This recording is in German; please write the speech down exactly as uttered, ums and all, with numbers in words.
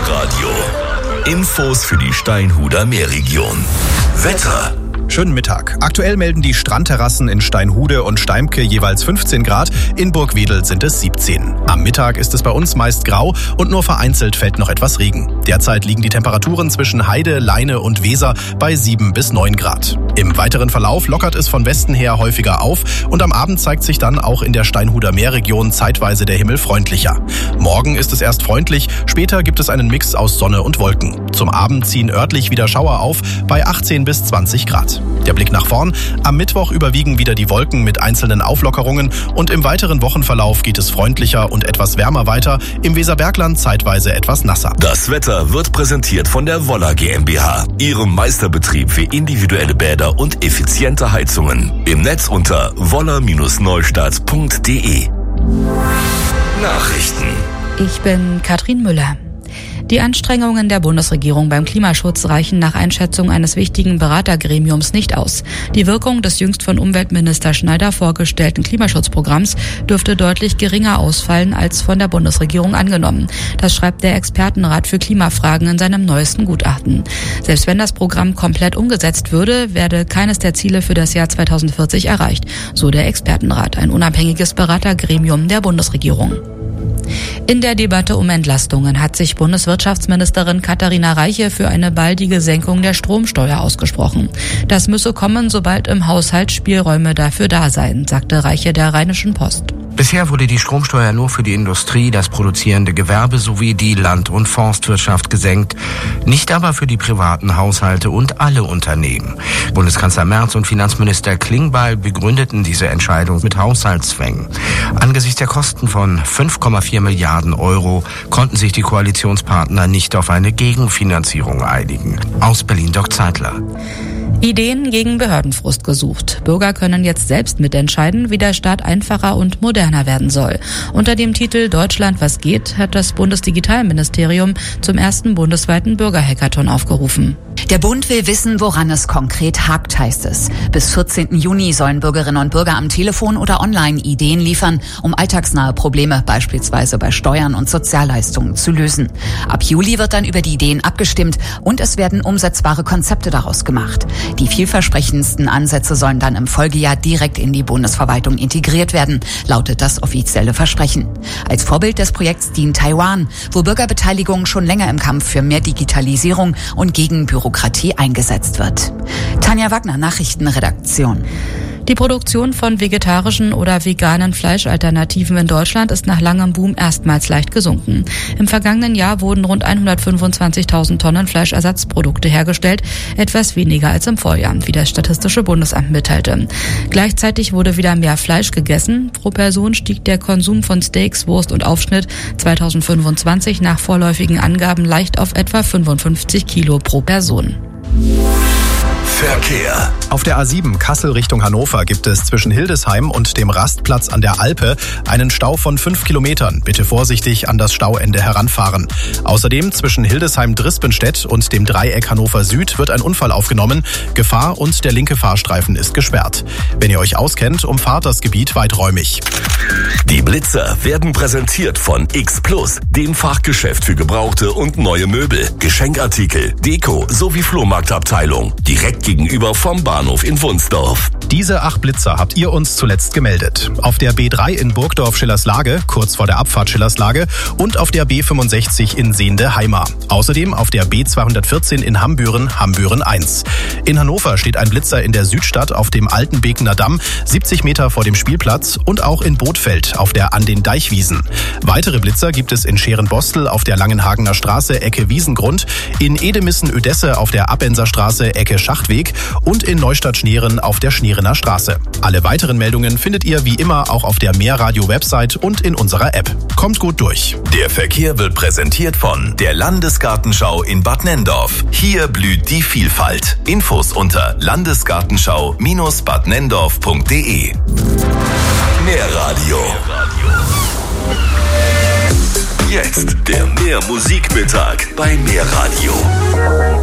Meerradio. Infos für die Steinhuder Meerregion. Wetter. Schönen Mittag. Aktuell melden die Strandterrassen in Steinhude und Steimke jeweils fünfzehn Grad, in Burgwedel sind es siebzehn. Am Mittag ist es bei uns meist grau und nur vereinzelt fällt noch etwas Regen. Derzeit liegen die Temperaturen zwischen Heide, Leine und Weser bei sieben bis neun Grad. Im weiteren Verlauf lockert es von Westen her häufiger auf und am Abend zeigt sich dann auch in der Steinhuder Meerregion zeitweise der Himmel freundlicher. Morgen ist es erst freundlich, später gibt es einen Mix aus Sonne und Wolken. Zum Abend ziehen örtlich wieder Schauer auf bei achtzehn bis zwanzig Grad. Der Blick nach vorn. Am Mittwoch überwiegen wieder die Wolken mit einzelnen Auflockerungen und im weiteren Wochenverlauf geht es freundlicher und etwas wärmer weiter, im Weserbergland zeitweise etwas nasser. Das Wetter wird präsentiert von der Woller GmbH, ihrem Meisterbetrieb für individuelle Bäder und effiziente Heizungen. Im Netz unter woller Bindestrich neustadt punkt de. Nachrichten. Ich bin Katrin Müller. Die Anstrengungen der Bundesregierung beim Klimaschutz reichen nach Einschätzung eines wichtigen Beratergremiums nicht aus. Die Wirkung des jüngst von Umweltminister Schneider vorgestellten Klimaschutzprogramms dürfte deutlich geringer ausfallen als von der Bundesregierung angenommen. Das schreibt der Expertenrat für Klimafragen in seinem neuesten Gutachten. Selbst wenn das Programm komplett umgesetzt würde, werde keines der Ziele für das Jahr zweitausendvierzig erreicht, so der Expertenrat, ein unabhängiges Beratergremium der Bundesregierung. In der Debatte um Entlastungen hat sich Bundeswirtschaftsministerin Katharina Reiche für eine baldige Senkung der Stromsteuer ausgesprochen. Das müsse kommen, sobald im Haushalt Spielräume dafür da seien, sagte Reiche der Rheinischen Post. Bisher wurde die Stromsteuer nur für die Industrie, das produzierende Gewerbe sowie die Land- und Forstwirtschaft gesenkt, nicht aber für die privaten Haushalte und alle Unternehmen. Bundeskanzler Merz und Finanzminister Klingbeil begründeten diese Entscheidung mit Haushaltszwängen. Angesichts der Kosten von fünf Komma vier Milliarden Euro konnten sich die Koalitionspartner nicht auf eine Gegenfinanzierung einigen. Aus Berlin Doc Zeitler. Ideen gegen Behördenfrust gesucht. Bürger können jetzt selbst mitentscheiden, wie der Staat einfacher und moderner werden soll. Unter dem Titel Deutschland, was geht, hat das Bundesdigitalministerium zum ersten bundesweiten Bürgerhackathon aufgerufen. Der Bund will wissen, woran es konkret hakt, heißt es. Bis vierzehnten Juni sollen Bürgerinnen und Bürger am Telefon oder online Ideen liefern, um alltagsnahe Probleme, beispielsweise bei Steuern und Sozialleistungen, zu lösen. Ab Juli wird dann über die Ideen abgestimmt und es werden umsetzbare Konzepte daraus gemacht. Die vielversprechendsten Ansätze sollen dann im Folgejahr direkt in die Bundesverwaltung integriert werden, lautet das offizielle Versprechen. Als Vorbild des Projekts dient Taiwan, wo Bürgerbeteiligung schon länger im Kampf für mehr Digitalisierung und gegen Bürokratie eingesetzt wird. Tanja Wagner, Nachrichtenredaktion. Die Produktion von vegetarischen oder veganen Fleischalternativen in Deutschland ist nach langem Boom erstmals leicht gesunken. Im vergangenen Jahr wurden rund hundertfünfundzwanzigtausend Tonnen Fleischersatzprodukte hergestellt, etwas weniger als im Vorjahr, wie das Statistische Bundesamt mitteilte. Gleichzeitig wurde wieder mehr Fleisch gegessen. Pro Person stieg der Konsum von Steaks, Wurst und Aufschnitt zweitausendfünfundzwanzig nach vorläufigen Angaben leicht auf etwa fünfundfünfzig Kilo pro Person. Verkehr. Auf der A sieben Kassel Richtung Hannover gibt es zwischen Hildesheim und dem Rastplatz an der Alpe einen Stau von fünf Kilometern. Bitte vorsichtig an das Stauende heranfahren. Außerdem zwischen Hildesheim-Drispenstedt und dem Dreieck Hannover Süd wird ein Unfall aufgenommen. Gefahr und der linke Fahrstreifen ist gesperrt. Wenn ihr euch auskennt, umfahrt das Gebiet weiträumig. Die Blitzer werden präsentiert von X Plus, dem Fachgeschäft für gebrauchte und neue Möbel, Geschenkartikel, Deko sowie Flohmarktabteilung. Direkt gegenüber vom Bahnhof in Wunsdorf. Diese acht Blitzer habt ihr uns zuletzt gemeldet. Auf der B drei in Burgdorf-Schillerslage, kurz vor der Abfahrt Schillerslage, und auf der B fünfundsechzig in Sehnde-Heimar. Außerdem auf der B zweihundertvierzehn in Hambüren, Hambüren eins. In Hannover steht ein Blitzer in der Südstadt auf dem alten Bekener Damm, siebzig Meter vor dem Spielplatz, und auch in Bothfeld auf der An den Deichwiesen. Weitere Blitzer gibt es in Scherenbostel auf der Langenhagener Straße, Ecke Wiesengrund, in Edemissen-Ödesse auf der Abbenser Straße, Ecke Schachtweg und in Neustadt-Schneeren auf der Schneerener Straße. Alle weiteren Meldungen findet ihr wie immer auch auf der Meerradio-Website und in unserer App. Kommt gut durch. Der Verkehr wird präsentiert von der Landesgartenschau in Bad Nenndorf. Hier blüht die Vielfalt. Infos unter landesgartenschau Bindestrich bad nenndorf punkt de. Meerradio. Jetzt der Meermusikmittag bei Meerradio.